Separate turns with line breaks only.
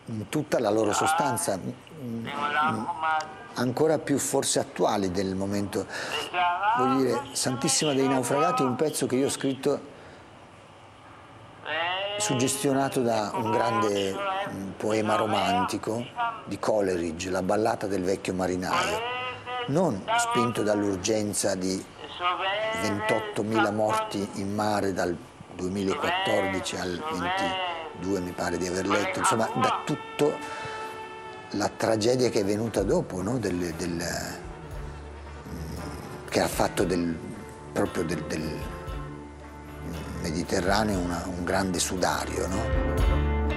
in tutta la loro sostanza, ancora più forse attuali del momento. Voglio dire, Santissima dei Naufragati è un pezzo che io ho scritto suggestionato da un grande poema romantico di Coleridge, La ballata del vecchio marinaio, non spinto dall'urgenza di 28.000 morti in mare dal 2014 al 22, mi pare di aver letto, insomma da tutto la tragedia che è venuta dopo, no? Che ha fatto proprio del Mediterraneo un grande sudario, no?